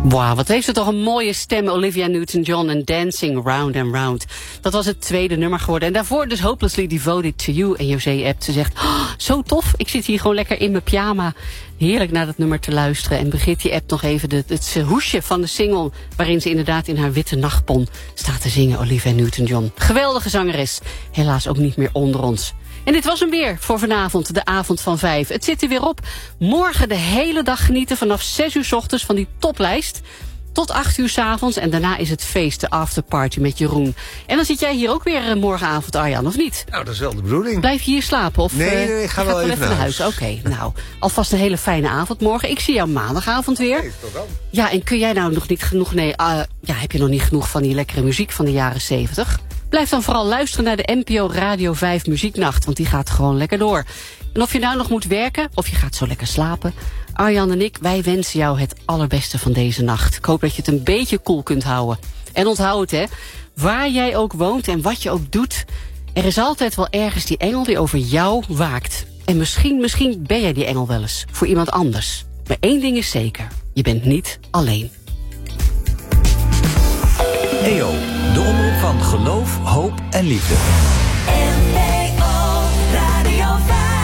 Wauw, wat heeft ze toch een mooie stem, Olivia Newton-John en Dancing Round and Round. Dat was het tweede nummer geworden. En daarvoor dus Hopelessly Devoted to You. En José appt, ze zegt, zo tof, ik zit hier gewoon lekker in mijn pyjama. Heerlijk naar dat nummer te luisteren. En Brigitte die appt nog even het hoesje van de single, waarin ze inderdaad in haar witte nachtpon staat te zingen, Olivia Newton-John. Geweldige zangeres, helaas ook niet meer onder ons. En dit was hem weer voor vanavond, de avond van 5. Het zit er weer op. Morgen de hele dag genieten vanaf 6 uur 's ochtends van die toplijst. Tot 8 uur 's avonds. En daarna is het feest, de afterparty met Jeroen. En dan zit jij hier ook weer morgenavond, Arjan, of niet? Nou, dat is wel de bedoeling. Blijf je hier slapen? Of, nee, ga wel even naar huis. Oké, nou, alvast een hele fijne avond morgen. Ik zie jou maandagavond weer. Nee, tot dan. Ja, en kun jij nou nog niet genoeg... heb je nog niet genoeg van die lekkere muziek van de jaren 70? Blijf dan vooral luisteren naar de NPO Radio 5 Muzieknacht, want die gaat gewoon lekker door. En of je nou nog moet werken, of je gaat zo lekker slapen, Arjan en ik, wij wensen jou het allerbeste van deze nacht. Ik hoop dat je het een beetje koel kunt houden. En onthoud het, waar jij ook woont en wat je ook doet, er is altijd wel ergens die engel die over jou waakt. En misschien ben jij die engel wel eens, voor iemand anders. Maar één ding is zeker, je bent niet alleen. EO, de omroep van geloof, hoop en liefde. NPO Radio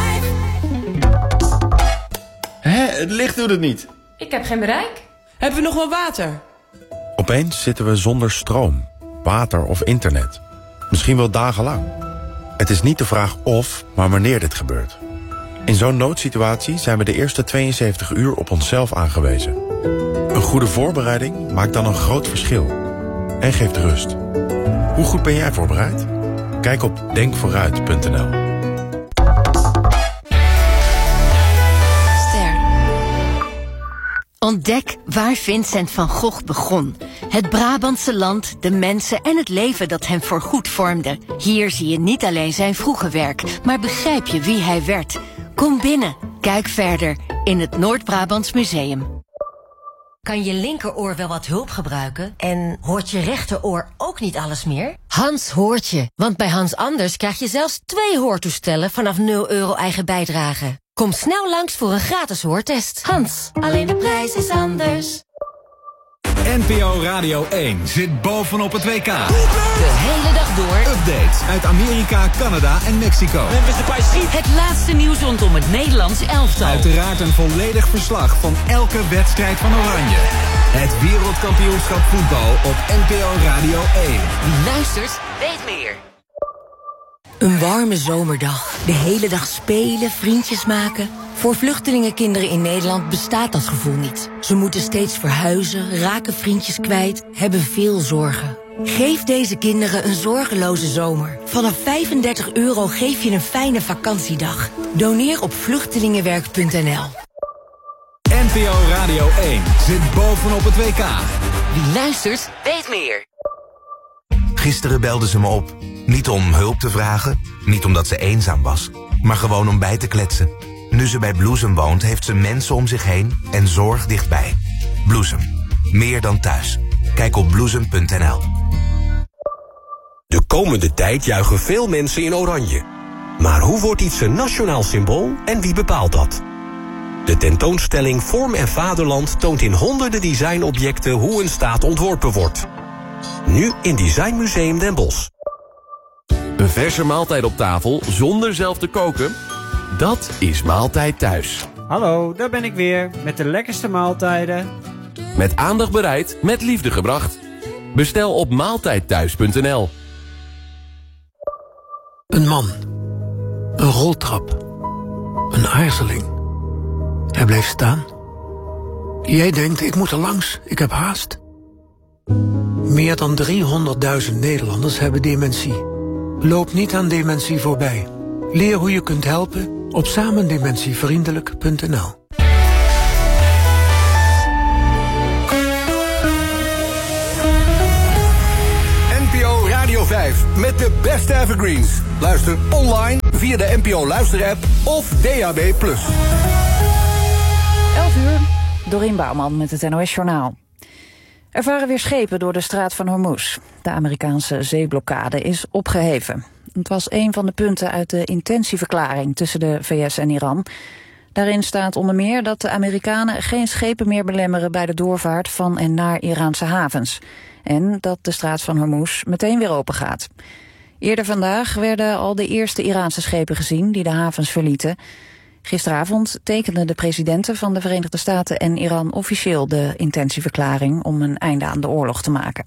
5. Het licht doet het niet. Ik heb geen bereik. Hebben we nog wel water? Opeens zitten we zonder stroom, water of internet. Misschien wel dagenlang. Het is niet de vraag of, maar wanneer dit gebeurt. In zo'n noodsituatie zijn we de eerste 72 uur op onszelf aangewezen. Een goede voorbereiding maakt dan een groot verschil. En geeft rust. Hoe goed ben jij voorbereid? Kijk op denkvooruit.nl. Ontdek waar Vincent van Gogh begon. Het Brabantse land, de mensen en het leven dat hem voorgoed vormde. Hier zie je niet alleen zijn vroege werk, maar begrijp je wie hij werd. Kom binnen, kijk verder in het Noord-Brabants Museum. Kan je linkeroor wel wat hulp gebruiken? En hoort je rechteroor ook niet alles meer? Hans hoort je, want bij Hans Anders krijg je zelfs 2 hoortoestellen vanaf €0 eigen bijdrage. Kom snel langs voor een gratis hoortest. Hans, alleen de prijs is anders. NPO Radio 1 zit bovenop het WK. De hele dag door. Updates uit Amerika, Canada en Mexico. Het laatste nieuws rondom het Nederlands elftal. Uiteraard een volledig verslag van elke wedstrijd van Oranje. Het wereldkampioenschap voetbal op NPO Radio 1. Wie luistert, weet meer. Een warme zomerdag. De hele dag spelen, vriendjes maken. Voor vluchtelingenkinderen in Nederland bestaat dat gevoel niet. Ze moeten steeds verhuizen, raken vriendjes kwijt, hebben veel zorgen. Geef deze kinderen een zorgeloze zomer. Vanaf €35 geef je een fijne vakantiedag. Doneer op vluchtelingenwerk.nl. NPO Radio 1 zit bovenop het WK. Wie luistert, weet meer. Gisteren belde ze me op. Niet om hulp te vragen, niet omdat ze eenzaam was, maar gewoon om bij te kletsen. Nu ze bij Bloesem woont, heeft ze mensen om zich heen en zorg dichtbij. Bloesem. Meer dan thuis. Kijk op bloesem.nl. De komende tijd juichen veel mensen in oranje. Maar hoe wordt iets een nationaal symbool en wie bepaalt dat? De tentoonstelling Vorm en Vaderland toont in honderden designobjecten hoe een staat ontworpen wordt. Nu in Designmuseum Den Bosch. Een verse maaltijd op tafel zonder zelf te koken? Dat is Maaltijd Thuis. Hallo, daar ben ik weer met de lekkerste maaltijden. Met aandacht bereid, met liefde gebracht. Bestel op maaltijdthuis.nl. Een man. Een roltrap. Een aarzeling. Hij bleef staan. Jij denkt, ik moet er langs, ik heb haast. Meer dan 300.000 Nederlanders hebben dementie. Loop niet aan dementie voorbij. Leer hoe je kunt helpen op samendementievriendelijk.nl. NPO Radio 5 met de beste evergreens. Luister online via de NPO luisterapp of DAB+. 11 uur, Dorien Bouwman met het NOS Journaal. Er varen weer schepen door de straat van Hormuz. De Amerikaanse zeeblokkade is opgeheven. Het was een van de punten uit de intentieverklaring tussen de VS en Iran. Daarin staat onder meer dat de Amerikanen geen schepen meer belemmeren bij de doorvaart van en naar Iraanse havens. En dat de straat van Hormuz meteen weer open gaat. Eerder vandaag werden al de eerste Iraanse schepen gezien die de havens verlieten. Gisteravond tekenden de presidenten van de Verenigde Staten en Iran officieel de intentieverklaring om een einde aan de oorlog te maken.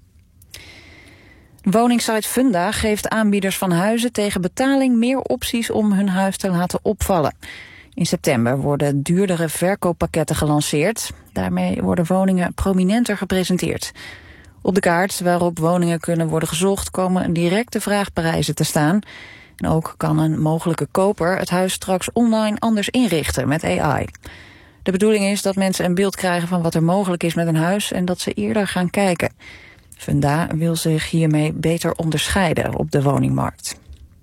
De woningsite Funda geeft aanbieders van huizen tegen betaling meer opties om hun huis te laten opvallen. In september worden duurdere verkooppakketten gelanceerd. Daarmee worden woningen prominenter gepresenteerd. Op de kaart waarop woningen kunnen worden gezocht komen directe vraagprijzen te staan. En ook kan een mogelijke koper het huis straks online anders inrichten met AI. De bedoeling is dat mensen een beeld krijgen van wat er mogelijk is met een huis en dat ze eerder gaan kijken. Funda wil zich hiermee beter onderscheiden op de woningmarkt.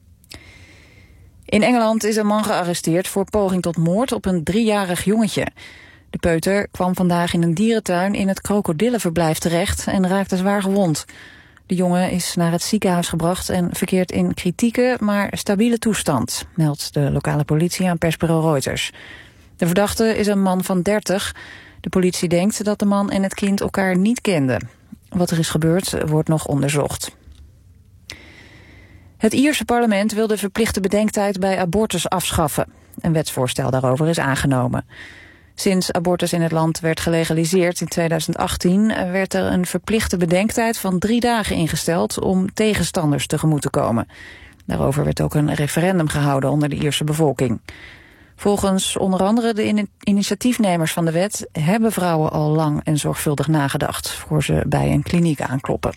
In Engeland is een man gearresteerd voor poging tot moord op een 3-jarig jongetje. De peuter kwam vandaag in een dierentuin in het krokodillenverblijf terecht en raakte zwaar gewond. De jongen is naar het ziekenhuis gebracht en verkeert in kritieke, maar stabiele toestand, meldt de lokale politie aan persbureau Reuters. De verdachte is een man van 30. De politie denkt dat de man en het kind elkaar niet kenden. Wat er is gebeurd wordt nog onderzocht. Het Ierse parlement wil de verplichte bedenktijd bij abortus afschaffen. Een wetsvoorstel daarover is aangenomen. Sinds abortus in het land werd gelegaliseerd in 2018... werd er een verplichte bedenktijd van 3 dagen ingesteld om tegenstanders tegemoet te komen. Daarover werd ook een referendum gehouden onder de Ierse bevolking. Volgens onder andere de initiatiefnemers van de wet hebben vrouwen al lang en zorgvuldig nagedacht voor ze bij een kliniek aankloppen.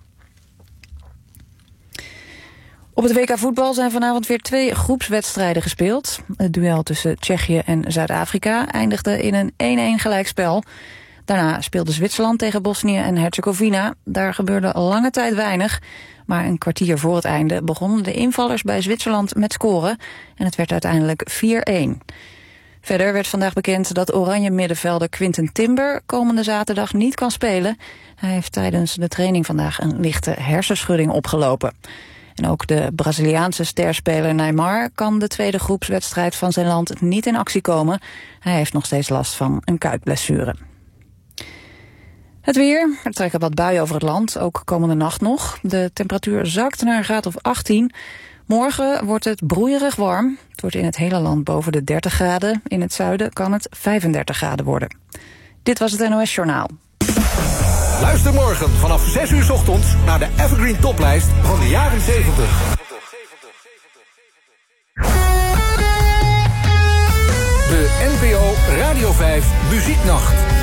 Op het WK voetbal zijn vanavond weer 2 groepswedstrijden gespeeld. Het duel tussen Tsjechië en Zuid-Afrika eindigde in een 1-1 gelijkspel. Daarna speelde Zwitserland tegen Bosnië en Herzegovina. Daar gebeurde lange tijd weinig. Maar een kwartier voor het einde begonnen de invallers bij Zwitserland met scoren. En het werd uiteindelijk 4-1. Verder werd vandaag bekend dat oranje middenvelder Quinten Timber komende zaterdag niet kan spelen. Hij heeft tijdens de training vandaag een lichte hersenschudding opgelopen. En ook de Braziliaanse sterspeler Neymar kan de tweede groepswedstrijd van zijn land niet in actie komen. Hij heeft nog steeds last van een kuitblessure. Het weer. Er trekken wat buien over het land, ook komende nacht nog. De temperatuur zakt naar een graad of 18. Morgen wordt het broeierig warm. Het wordt in het hele land boven de 30 graden. In het zuiden kan het 35 graden worden. Dit was het NOS Journaal. Luister morgen vanaf 6 uur 's ochtends naar de Evergreen Toplijst van de jaren 70. De NPO Radio 5 Muzieknacht.